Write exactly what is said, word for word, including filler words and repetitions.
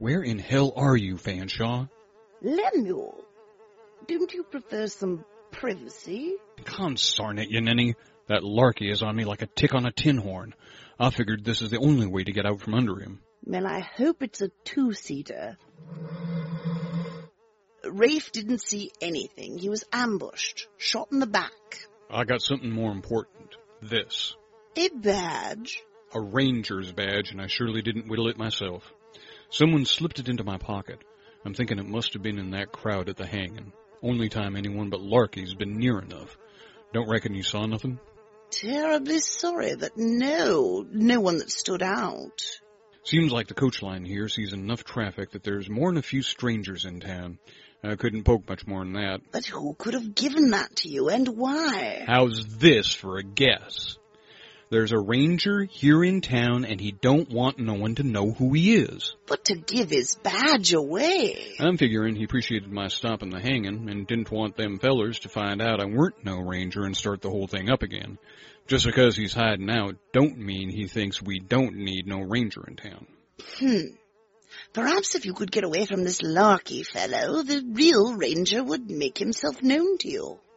Where in hell are you, Fanshawe? Lemuel, don't you prefer some privacy? Consarn it, you ninny. That Larky is on me like a tick on a tin horn. I figured this is the only way to get out from under him. Well, I hope it's a two-seater. Rafe didn't see anything. He was ambushed, shot in the back. I got something more important. This. A badge? A ranger's badge, and I surely didn't whittle it myself. Someone slipped it into my pocket. I'm thinking it must have been in that crowd at the hanging. Only time anyone but Larky's been near enough. Don't reckon you saw nothing? Terribly sorry, but no, no one that stood out. Seems like the coach line here sees enough traffic that there's more than a few strangers in town. I couldn't poke much more than that. But who could have given that to you, and why? How's this for a guess? There's a ranger here in town, and he don't want no one to know who he is. But to give his badge away? I'm figuring he appreciated my stopping the hanging, and didn't want them fellers to find out I weren't no ranger and start the whole thing up again. Just because he's hiding out don't mean he thinks we don't need no ranger in town. Hmm. Perhaps if you could get away from this Larky fellow, the real ranger would make himself known to you.